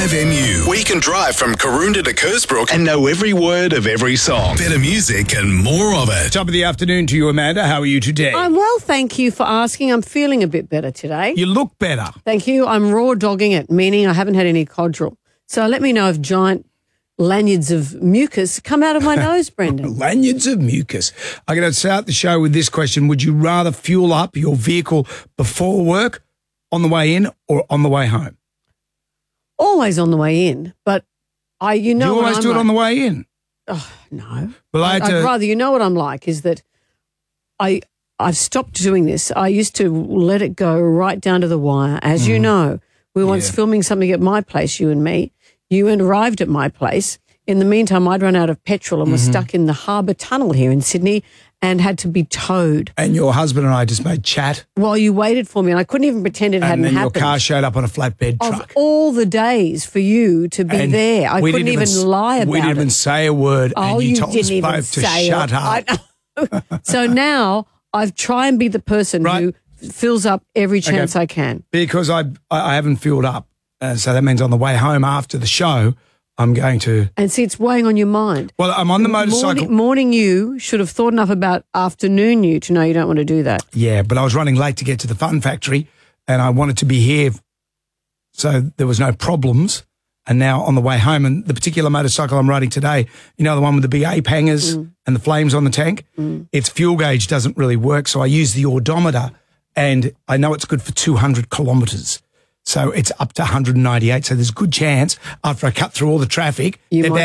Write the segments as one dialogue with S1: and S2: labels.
S1: 5MU. We can drive from Karoonda to Kersbrook and know every word of every song. Better music and more of it.
S2: Top of the afternoon to you, Amanda. How are you today?
S3: I'm well, thank you for asking. I'm feeling a bit better today.
S2: You look better.
S3: Thank you. I'm raw dogging it, meaning I haven't had any Codral. So let me know if giant lanyards of mucus come out of my nose, Brendan.
S2: Lanyards of mucus. I'm going to start the show with this question. Would you rather fuel up your vehicle before work, on the way in, or on the way home?
S3: Always on the way in, but you know
S2: Do you
S3: what
S2: always
S3: I'm
S2: do it
S3: like.
S2: on the way in?
S3: Oh, no.
S2: Well,
S3: I'd rather, you know what I'm like, is that I've stopped doing this. I used to let it go right down to the wire. As you know, we were once filming something at my place, you and me. You arrived at my place. In the meantime, I'd run out of petrol and was stuck in the Harbour Tunnel here in Sydney and had to be towed.
S2: And your husband and I just made chat.
S3: While you waited for me, and I couldn't even pretend it hadn't
S2: And then
S3: happened.
S2: your car showed up on a flatbed
S3: Of
S2: truck.
S3: all the days for you to be
S2: And
S3: there, I
S2: we
S3: couldn't
S2: didn't
S3: even lie about it.
S2: We didn't even say a word, and you told us both to shut up.
S3: I know. So now I've tried and be the person who fills up every chance I can.
S2: Because I haven't filled up. So that means on the way home after the show, I'm going to...
S3: And see, it's weighing on your mind.
S2: Well, I'm on the motorcycle.
S3: Morning you should have thought enough about afternoon you to know you don't want to do that.
S2: Yeah, but I was running late to get to the Fun Factory and I wanted to be here so there was no problems. And now on the way home, and the particular motorcycle I'm riding today, you know, the one with the big ape hangers and the flames on the tank, its fuel gauge doesn't really work. So I use the odometer and I know it's good for 200 kilometres. So it's up to 198. So there's a good chance after I cut through all the traffic, and you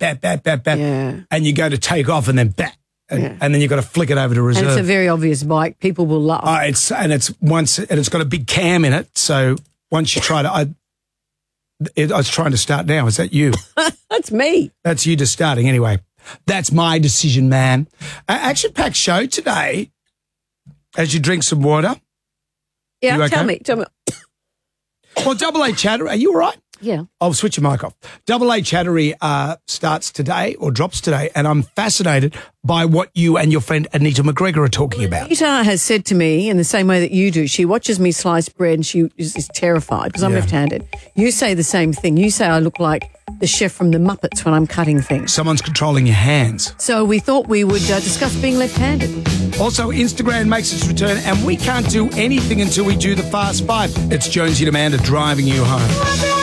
S2: go to take off and then and then you've got to flick it over to reserve.
S3: And it's a very obvious bike. People will laugh.
S2: It's got a big cam in it. So once you try to, I was trying to start now. Is that you?
S3: That's me.
S2: That's you just starting. Anyway, that's my decision, man. Action-packed show today. As you drink some water.
S3: Yeah,
S2: you okay?
S3: tell me.
S2: Well, Double A Chattery, are you all right?
S3: Yeah.
S2: I'll switch your mic off. Double A Chattery starts today or drops today, and I'm fascinated by what you and your friend Anita McGregor are talking about.
S3: Anita has said to me, in the same way that you do, she watches me slice bread and she is terrified because I'm left-handed. You say the same thing. You say I look like the chef from the Muppets when I'm cutting things.
S2: Someone's controlling your hands.
S3: So we thought we would discuss being left-handed.
S2: Also, Instagram makes its return, and we can't do anything until we do the Fast Five. It's Jonesy and Amanda driving you home.